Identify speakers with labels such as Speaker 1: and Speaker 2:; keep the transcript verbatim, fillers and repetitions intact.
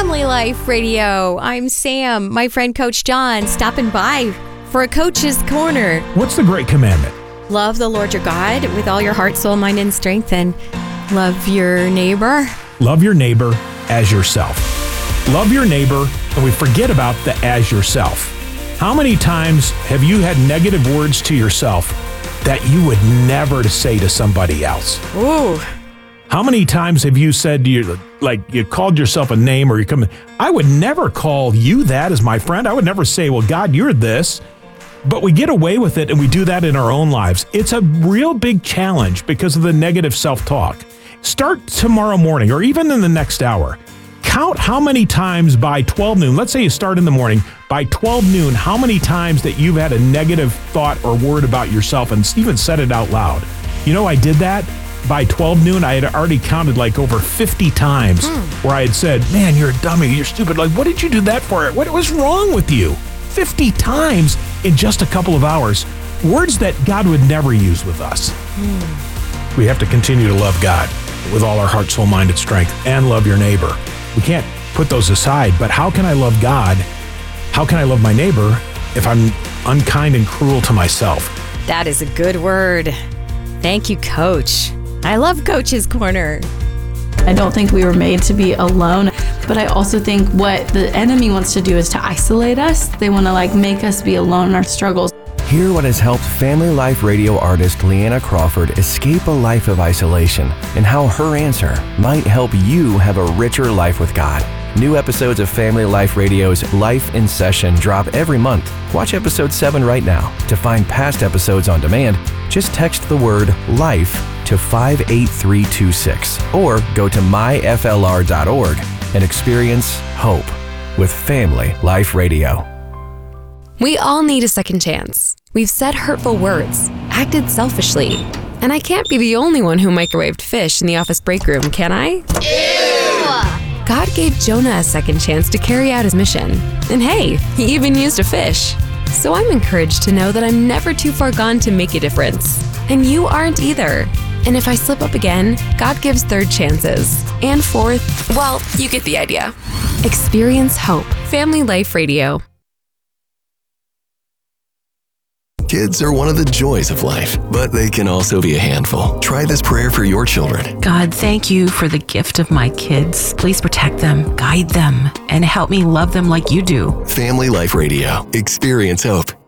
Speaker 1: Family Life Radio. I'm Sam, my friend Coach John, stopping by for a Coach's Corner.
Speaker 2: What's the great commandment?
Speaker 1: Love the Lord your God with all your heart, soul, mind, and strength, and love your neighbor.
Speaker 2: Love your neighbor as yourself. Love your neighbor, and we forget about the as yourself. How many times have you had negative words to yourself that you would never say to somebody else?
Speaker 1: Ooh.
Speaker 2: How many times have you said to you, like you called yourself a name or you come, I would never call you that as my friend. I would never say, well, God, you're this. But we get away with it and we do that in our own lives. It's a real big challenge because of the negative self-talk. Start tomorrow morning or even in the next hour. Count how many times by twelve noon, let's say you start in the morning, by twelve noon, how many times that you've had a negative thought or word about yourself and even said it out loud. You know, I did that. By twelve noon, I had already counted like over fifty times mm. where I had said, man, you're a dummy, you're stupid. Like, what did you do that for? What was wrong with you? fifty times in just a couple of hours. Words that God would never use with us. Mm. We have to continue to love God with all our heart, soul, mind, and strength, and love your neighbor. We can't put those aside, but how can I love God? How can I love my neighbor if I'm unkind and cruel to myself?
Speaker 1: That is a good word. Thank you, Coach. I love Coach's Corner.
Speaker 3: I don't think we were made to be alone, but I also think what the enemy wants to do is to isolate us. They want to like make us be alone in our struggles.
Speaker 4: Hear what has helped Family Life Radio artist Leanna Crawford escape a life of isolation and how her answer might help you have a richer life with God. New episodes of Family Life Radio's Life in Session drop every month. Watch episode seven right now. To find past episodes on demand, just text the word LIFE to five eight three two six or go to my f l r dot org and experience hope with Family Life Radio.
Speaker 1: We all need a second chance. We've said hurtful words, acted selfishly, and I can't be the only one who microwaved fish in the office break room, can I? Ew! God gave Jonah a second chance to carry out his mission. And hey, he even used a fish. So I'm encouraged to know that I'm never too far gone to make a difference. And you aren't either. And if I slip up again, God gives third chances. And fourth, well, you get the idea. Experience hope. Family Life Radio.
Speaker 5: Kids are one of the joys of life, but they can also be a handful. Try this prayer for your children.
Speaker 6: God, thank you for the gift of my kids. Please protect them, guide them, and help me love them like you do.
Speaker 5: Family Life Radio. Experience hope.